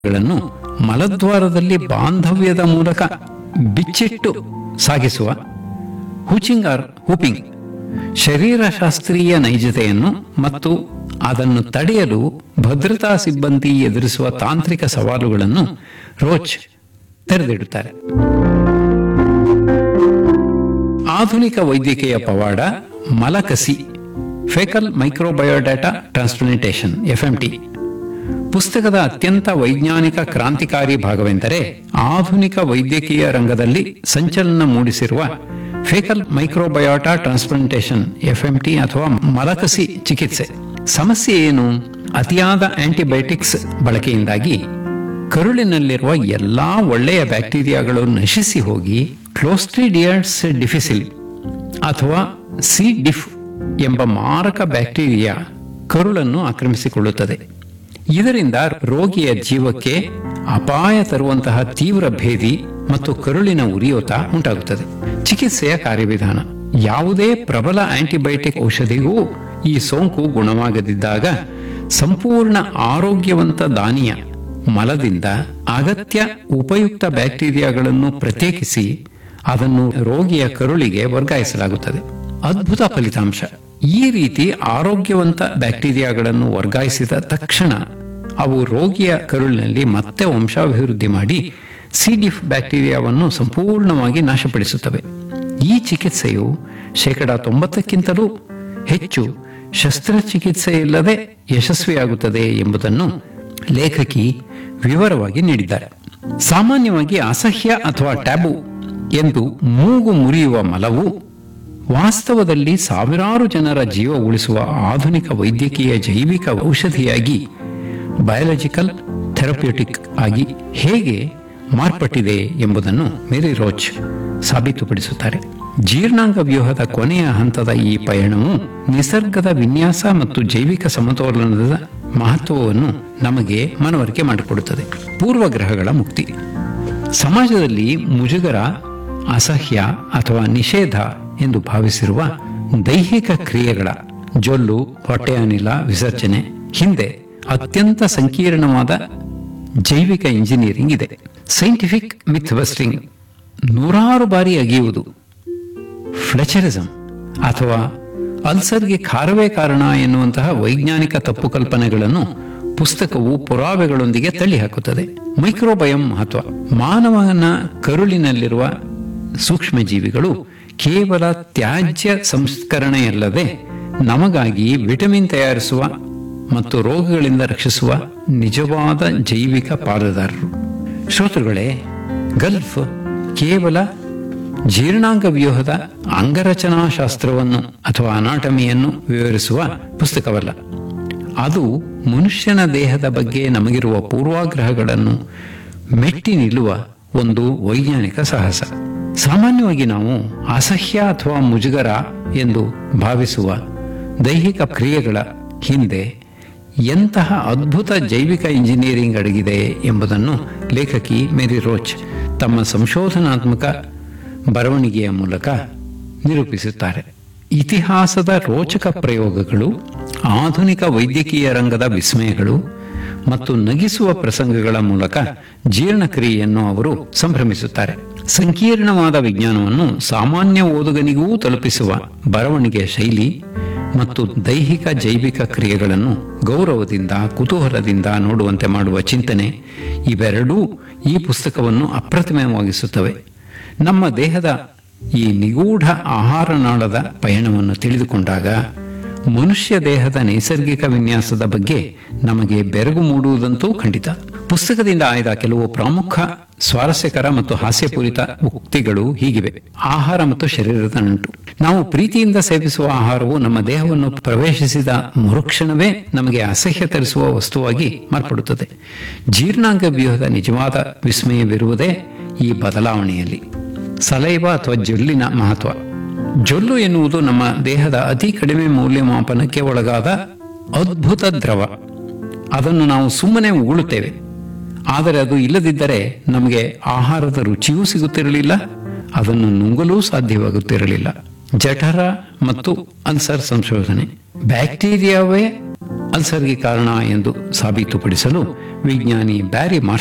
ಗಳನ್ನು ಮಲದ್ವಾರದಲ್ಲಿ ಬಾಂಧವ್ಯದ ಮೂಲಕ ಬಿಚ್ಚಿಟ್ಟು ಸಾಗಿಸುವ ಹೂಪಿಂಗ್ ಶರೀರಶಾಸ್ತ್ರೀಯ ನೈಜತೆಯನ್ನು ಮತ್ತು ಅದನ್ನು ತಡೆಯಲು ಭದ್ರತಾ ಸಿಬ್ಬಂದಿ ಎದುರಿಸುವ ತಾಂತ್ರಿಕ ಸವಾಲುಗಳನ್ನು ರೋಚ್ ತೆರೆದಿಡುತ್ತಾರೆ. ಆಧುನಿಕ ವೈದ್ಯಕೀಯ ಪವಾಡ ಮಲಕಸಿ ಫೆಕಲ್ ಮೈಕ್ರೋಬಯೋಡಾಟಾ ಟ್ರಾನ್ಸ್ಪ್ಲಾಂಟೇಷನ್ FMT ಪುಸ್ತಕದ ಅತ್ಯಂತ ವೈಜ್ಞಾನಿಕ ಕ್ರಾಂತಿಕಾರಿ ಭಾಗವೆಂದರೆ ಆಧುನಿಕ ವೈದ್ಯಕೀಯ ರಂಗದಲ್ಲಿ ಸಂಚಲನ ಮೂಡಿಸಿರುವ ಫೆಕಲ್ ಮೈಕ್ರೋಬಯೋಟಾ ಟ್ರಾನ್ಸ್ಪ್ಲಾಂಟೇಷನ್ FMT ಅಥವಾ ಮಲಕಸಿ ಚಿಕಿತ್ಸೆ. ಸಮಸ್ಯೆ ಏನು? ಅತಿಯಾದ ಆಂಟಿಬಯೋಟಿಕ್ಸ್ ಬಳಕೆಯಿಂದಾಗಿ ಕರುಳಿನಲ್ಲಿರುವ ಎಲ್ಲಾ ಒಳ್ಳೆಯ ಬ್ಯಾಕ್ಟೀರಿಯಾಗಳು ನಶಿಸಿ ಹೋಗಿ ಕ್ಲೋಸ್ಟ್ರಿಡಿಯಸ್ ಡಿಫಿಸಿಲ್ ಅಥವಾ ಸಿ ಡಿಫ್ ಎಂಬ ಮಾರಕ ಬ್ಯಾಕ್ಟೀರಿಯಾ ಕರುಳನ್ನು ಆಕ್ರಮಿಸಿಕೊಳ್ಳುತ್ತದೆ. ಇದರಿಂದ ರೋಗಿಯ ಜೀವಕ್ಕೆ ಅಪಾಯ ತರುವಂತಹ ತೀವ್ರ ಭೇದಿ ಮತ್ತು ಕರುಳಿನ ಉರಿಯೂತ ಉಂಟಾಗುತ್ತದೆ. ಚಿಕಿತ್ಸೆಯ ಕಾರ್ಯವಿಧಾನ: ಯಾವುದೇ ಪ್ರಬಲ ಆಂಟಿಬಯೋಟಿಕ್ ಔಷಧಿಗೂ ಈ ಸೋಂಕು ಗುಣವಾಗದಿದ್ದಾಗ ಸಂಪೂರ್ಣ ಆರೋಗ್ಯವಂತ ದಾನಿಯ ಮಲದಿಂದ ಅಗತ್ಯ ಉಪಯುಕ್ತ ಬ್ಯಾಕ್ಟೀರಿಯಾಗಳನ್ನು ಪ್ರತ್ಯೇಕಿಸಿ ಅದನ್ನು ರೋಗಿಯ ಕರುಳಿಗೆ ವರ್ಗಾಯಿಸಲಾಗುತ್ತದೆ. ಅದ್ಭುತ ಫಲಿತಾಂಶ: ಈ ರೀತಿ ಆರೋಗ್ಯವಂತ ಬ್ಯಾಕ್ಟೀರಿಯಾಗಳನ್ನು ವರ್ಗಾಯಿಸಿದ ತಕ್ಷಣ ಅವು ರೋಗಿಯ ಕರುಳಿನಲ್ಲಿ ಮತ್ತೆ ವಂಶಾಭಿವೃದ್ಧಿ ಮಾಡಿ ಸಿಡಿಫ್ ಬ್ಯಾಕ್ಟೀರಿಯಾವನ್ನು ಸಂಪೂರ್ಣವಾಗಿ ನಾಶಪಡಿಸುತ್ತವೆ. ಈ ಚಿಕಿತ್ಸೆಯು 90%ಕ್ಕಿಂತಲೂ ಹೆಚ್ಚು ಶಸ್ತ್ರಚಿಕಿತ್ಸೆ ಇಲ್ಲದೆ ಯಶಸ್ವಿಯಾಗುತ್ತದೆ ಎಂಬುದನ್ನು ಲೇಖಕಿ ವಿವರವಾಗಿ ನೀಡಿದ್ದಾರೆ. ಸಾಮಾನ್ಯವಾಗಿ ಅಸಹ್ಯ ಅಥವಾ ಟ್ಯಾಬು ಎಂದು ಮೂಗು ಮುರಿಯುವ ಮಲವು ವಾಸ್ತವದಲ್ಲಿ ಸಾವಿರಾರು ಜನರ ಜೀವ ಉಳಿಸುವ ಆಧುನಿಕ ವೈದ್ಯಕೀಯ ಜೈವಿಕ ಔಷಧಿಯಾಗಿ ಬಯಾಲಜಿಕಲ್ ಥೆರಪ್ಯೂಟಿಕ್ ಆಗಿ ಹೇಗೆ ಮಾರ್ಪಟ್ಟಿದೆ ಎಂಬುದನ್ನು ಮೇರಿ ರೋಚ್ ಸಾಬೀತುಪಡಿಸುತ್ತಾರೆ. ಜೀರ್ಣಾಂಗ ವ್ಯೂಹದ ಕೊನೆಯ ಹಂತದ ಈ ಪಯಣವು ನಿಸರ್ಗದ ವಿನ್ಯಾಸ ಮತ್ತು ಜೈವಿಕ ಸಮತೋಲನದ ಮಹತ್ವವನ್ನು ನಮಗೆ ಮನವರಿಕೆ ಮಾಡಿಕೊಡುತ್ತದೆ. ಪೂರ್ವಗ್ರಹಗಳ ಮುಕ್ತಿ: ಸಮಾಜದಲ್ಲಿ ಮುಜುಗರ, ಅಸಹ್ಯ ಅಥವಾ ನಿಷೇಧ ಎಂದು ಭಾವಿಸಿರುವ ದೈಹಿಕ ಕ್ರಿಯೆಗಳ ಜೊಲ್ಲು, ಹೊಟ್ಟೆ ಅನಿಲ ವಿಸರ್ಜನೆ ಹಿಂದೆ ಅತ್ಯಂತ ಸಂಕೀರ್ಣವಾದ ಜೈವಿಕ ಇಂಜಿನಿಯರಿಂಗ್ ಇದೆ. ಸೈಂಟಿಫಿಕ್ ಮಿತ್ ಬಸ್ಟಿಂಗ್: ನೂರಾರು ಬಾರಿ ಅಗಿಯುವುದು, ಫ್ಲೆಚರಿಸಂ ಅಥವಾ ಅಲ್ಸರ್ಗೆ ಖಾರವೇ ಕಾರಣ ಎನ್ನುವಂತಹ ವೈಜ್ಞಾನಿಕ ತಪ್ಪು ಕಲ್ಪನೆಗಳನ್ನು ಪುಸ್ತಕವು ಪುರಾವೆಗಳೊಂದಿಗೆ ತಳ್ಳಿಹಾಕುತ್ತದೆ. ಮೈಕ್ರೋಬಯಂ ಮಹತ್ವ: ಮಾನವನ ಕರುಳಿನಲ್ಲಿರುವ ಸೂಕ್ಷ್ಮಜೀವಿಗಳು ಕೇವಲ ತ್ಯಾಜ್ಯ ಸಂಸ್ಕರಣೆಯಲ್ಲದೆ ನಮಗಾಗಿ ವಿಟಮಿನ್ ತಯಾರಿಸುವ ಮತ್ತು ರೋಗಗಳಿಂದ ರಕ್ಷಿಸುವ ನಿಜವಾದ ಜೈವಿಕ ಪಾಲುದಾರರು. ಶ್ರೋತೃಗಳೇ, ಗಲ್ಫ್ ಕೇವಲ ಜೀರ್ಣಾಂಗ ವ್ಯೂಹದ ಅಂಗರಚನಾಶಾಸ್ತ್ರವನ್ನು ಅಥವಾ ಅನಾಟಮಿಯನ್ನು ವಿವರಿಸುವ ಪುಸ್ತಕವಲ್ಲ. ಅದು ಮನುಷ್ಯನ ದೇಹದ ಬಗ್ಗೆ ನಮಗಿರುವ ಪೂರ್ವಾಗ್ರಹಗಳನ್ನು ಮೆಟ್ಟಿ ನಿಲ್ಲುವ ಒಂದು ವೈಜ್ಞಾನಿಕ ಸಾಹಸ. ಸಾಮಾನ್ಯವಾಗಿ ನಾವು ಅಸಹ್ಯ ಅಥವಾ ಮುಜುಗರ ಎಂದು ಭಾವಿಸುವ ದೈಹಿಕ ಕ್ರಿಯೆಗಳ ಹಿಂದೆ ಎಂತಹ ಅದ್ಭುತ ಜೈವಿಕ ಇಂಜಿನಿಯರಿಂಗ್ ಅಡಗಿದೆ ಎಂಬುದನ್ನು ಲೇಖಕಿ ಮೇರಿ ರೋಚ್ ತಮ್ಮ ಸಂಶೋಧನಾತ್ಮಕ ಬರವಣಿಗೆಯ ಮೂಲಕ ನಿರೂಪಿಸುತ್ತಾರೆ. ಇತಿಹಾಸದ ರೋಚಕ ಪ್ರಯೋಗಗಳು, ಆಧುನಿಕ ವೈದ್ಯಕೀಯ ರಂಗದ ವಿಸ್ಮಯಗಳು ಮತ್ತು ನಗಿಸುವ ಪ್ರಸಂಗಗಳ ಮೂಲಕ ಜೀರ್ಣಕ್ರಿಯೆಯನ್ನು ಅವರು ಸಂಭ್ರಮಿಸುತ್ತಾರೆ. ಸಂಕೀರ್ಣವಾದ ವಿಜ್ಞಾನವನ್ನು ಸಾಮಾನ್ಯ ಓದುಗನಿಗೂ ತಲುಪಿಸುವ ಬರವಣಿಗೆಯ ಶೈಲಿ ಮತ್ತು ದೈಹಿಕ ಜೈವಿಕ ಕ್ರಿಯೆಗಳನ್ನು ಗೌರವದಿಂದ ಕುತೂಹಲದಿಂದ ನೋಡುವಂತೆ ಮಾಡುವ ಚಿಂತನೆ ಇವೆರಡೂ ಈ ಪುಸ್ತಕವನ್ನು ಅಪ್ರತಿಮವಾಗಿಸುತ್ತವೆ. ನಮ್ಮ ದೇಹದ ಈ ನಿಗೂಢ ಆಹಾರ ನಾಳದ ಪಯಣವನ್ನು ತಿಳಿದುಕೊಂಡಾಗ ಮನುಷ್ಯ ದೇಹದ ನೈಸರ್ಗಿಕ ವಿನ್ಯಾಸದ ಬಗ್ಗೆ ನಮಗೆ ಬೆರಗು ಮೂಡುವುದಂತೂ ಖಂಡಿತ. ಪುಸ್ತಕದಿಂದ ಆಯ್ದ ಕೆಲವು ಪ್ರಮುಖ ಸ್ವಾರಸ್ಯಕರ ಮತ್ತು ಹಾಸ್ಯಪೂರಿತ ಉಕ್ತಿಗಳು ಹೀಗಿವೆ. ಆಹಾರ ಮತ್ತು ಶರೀರದ ನಂಟು: ನಾವು ಪ್ರೀತಿಯಿಂದ ಸೇವಿಸುವ ಆಹಾರವು ನಮ್ಮ ದೇಹವನ್ನು ಪ್ರವೇಶಿಸಿದ ಮರುಕ್ಷಣವೇ ನಮಗೆ ಅಸಹ್ಯ ತರಿಸುವ ವಸ್ತುವಾಗಿ ಮಾರ್ಪಡುತ್ತದೆ. ಜೀರ್ಣಾಂಗ ವ್ಯೂಹದ ನಿಜವಾದ ವಿಸ್ಮಯವಿರುವುದೇ ಈ ಬದಲಾವಣೆಯಲ್ಲಿ. ಸಲೈವ ಅಥವಾ ಜೊಲ್ಲಿನ ಮಹತ್ವ: ಜೊಲ್ಲು ಎನ್ನುವುದು ನಮ್ಮ ದೇಹದ ಅತಿ ಕಡಿಮೆ ಮೌಲ್ಯಮಾಪನಕ್ಕೆ ಒಳಗಾದ ಅದ್ಭುತ ದ್ರವ. ಅದನ್ನು ನಾವು ಸುಮ್ಮನೆ ಉಗುಳುತ್ತೇವೆ, ಆದರೆ ಅದು ಇಲ್ಲದಿದ್ದರೆ ನಮಗೆ ಆಹಾರದ ರುಚಿಯೂ ಸಿಗುತ್ತಿರಲಿಲ್ಲ, ಅದನ್ನು ನುಂಗಲೂ ಸಾಧ್ಯವಾಗುತ್ತಿರಲಿಲ್ಲ. ಜಠರ ಮತ್ತು ಅಲ್ಸರ್ ಸಂಶೋಧನೆ: ಬ್ಯಾಕ್ಟೀರಿಯಾವೇ ಅಲ್ಸರ್ಗೆ ಕಾರಣ ಎಂದು ಸಾಬೀತುಪಡಿಸಲು ವಿಜ್ಞಾನಿ ಬ್ಯಾರಿ ಮಾರ್ಸ್